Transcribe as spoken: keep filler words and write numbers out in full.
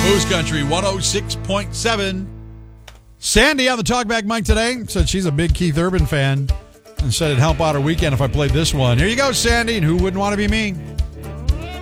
Booze Country one oh six point seven. Sandy on the Talkback mic today said she's a big Keith Urban fan and said it'd help out her weekend if I played this one. Here you go, Sandy, and who wouldn't want to be me?